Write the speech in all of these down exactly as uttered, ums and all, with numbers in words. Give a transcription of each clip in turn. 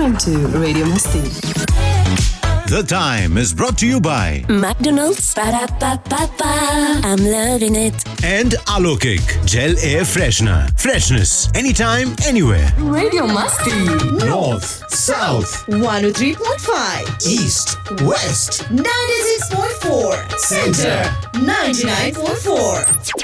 on to Radio Masti. The Time is brought to you by McDonald's. Ba-da-ba-ba-ba. I'm loving it. and Alokik Gel Air Freshener. Freshness anytime, anywhere. Radio Masti. North, South, one oh three point five, East, West, ninety-six point four, Center. ninety-nine point four.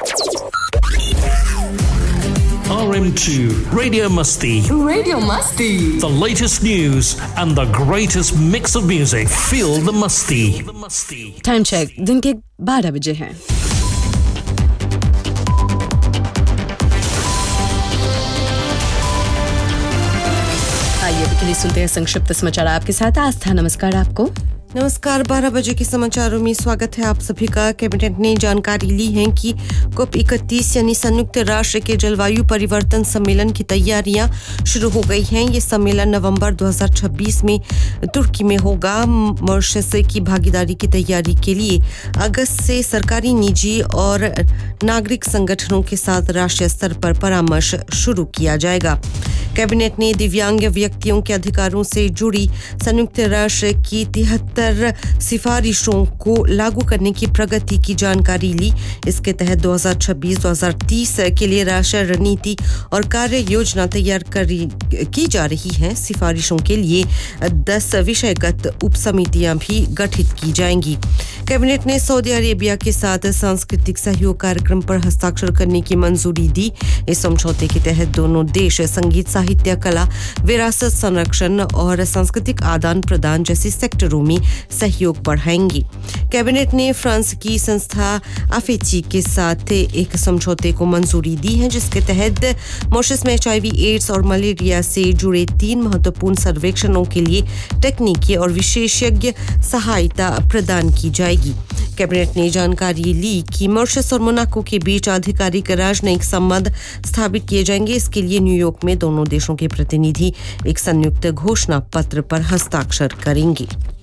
R M two Radio Musty. Radio Masti. The latest news and the greatest mix of music. Feel the musty. Time check दिन के बारह बजे हैं। आइए अभी के लिए सुनते हैं संक्षिप्त समाचार आपके साथ आस्था। नमस्कार आपको। नमस्कार। बारह बजे के समाचारों में स्वागत है आप सभी का। कैबिनेट ने जानकारी ली है कि कोप इकतीस यानी संयुक्त राष्ट्र के जलवायु परिवर्तन सम्मेलन की तैयारियां शुरू हो गई हैं। ये सम्मेलन नवंबर दो हज़ार छब्बीस में तुर्की में होगा। मॉरिशस की भागीदारी की तैयारी के लिए अगस्त से सरकारी, निजी और नागरिक संगठनों के साथ राष्ट्रीय स्तर पर परामर्श शुरू किया जाएगा। कैबिनेट ने दिव्यांग व्यक्तियों के अधिकारों से जुड़ी संयुक्त राष्ट्र की तिहत्तर सिफारिशों को लागू करने की प्रगति की जानकारी ली। इसके तहत दो हज़ार छब्बीस दो हज़ार तीस के लिए राष्ट्रीय रणनीति और कार्य योजना तैयार की जा रही है। सिफारिशों के लिए दस विषयगत उप समितियां भी गठित की जाएंगी। कैबिनेट ने सऊदी अरेबिया के साथ सांस्कृतिक सहयोग कार्यक्रम पर हस्ताक्षर करने की मंजूरी दी। इस समझौते के तहत दोनों देश संगीत, साहित्य, कला, विरासत संरक्षण और सांस्कृतिक आदान प्रदान जैसे सेक्टरों में सहयोग बढ़ाएंगी। कैबिनेट ने फ्रांस की संस्था आफेची के साथ एक समझौते को मंजूरी दी है, जिसके तहत मॉरिशस में एचआईवी, एड्स और मलेरिया से जुड़े तीन महत्वपूर्ण सर्वेक्षणों के लिए तकनीकी और विशेषज्ञ सहायता प्रदान की जाएगी। कैबिनेट ने जानकारी ली कि मॉरिशस और मोनाको के बीच आधिकारिक राजनयिक संबंध स्थापित किए जाएंगे। इसके लिए न्यूयॉर्क में दोनों देशों के प्रतिनिधि एक संयुक्त घोषणा पत्र पर हस्ताक्षर करेंगे।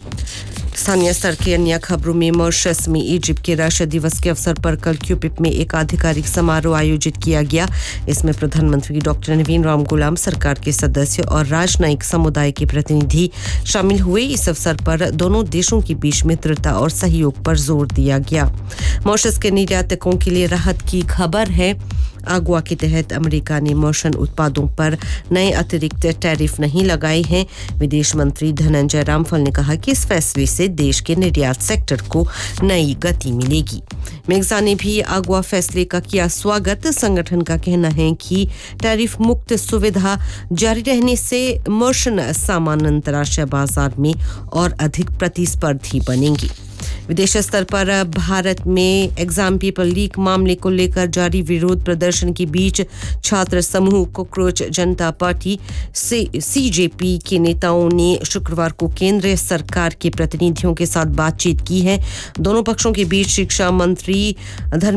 स्थानीय स्तर की अन्य खबरों में मॉरिशस में इजिप्ट के राष्ट्रीय दिवस के अवसर पर कल क्यूपिप में एक आधिकारिक समारोह आयोजित किया गया। इसमें प्रधानमंत्री डॉक्टर नवीन राम गुलाम, सरकार के सदस्य और राजनयिक समुदाय के प्रतिनिधि शामिल हुए। इस अवसर पर दोनों देशों के बीच मित्रता और सहयोग पर जोर दिया गया। मॉरिशस के निर्यातकों के लिए राहत की खबर है। आगवा के तहत अमेरिका ने मॉरिशन उत्पादों पर नए अतिरिक्त टैरिफ नहीं लगाए हैं। विदेश मंत्री धनंजय रामफल ने कहा कि इस फैसले से देश के निर्यात सेक्टर को नई गति मिलेगी। मेग्जा ने भी आगवा फैसले का किया स्वागत। संगठन का कहना है कि टैरिफ मुक्त सुविधा जारी रहने से मॉरिशन सामान अंतर्राष्ट्रीय बाजार में और अधिक प्रतिस्पर्धी बनेंगी। विदेश स्तर पर भारत में एग्जाम पेपर लीक मामले को लेकर जारी विरोध प्रदर्शन के बीच छात्र समूह कॉकरोच जनता पार्टी से सीजेपी के नेताओं ने शुक्रवार को केंद्रीय सरकार के प्रतिनिधियों के साथ बातचीत की है। दोनों पक्षों के बीच शिक्षा मंत्री धर्म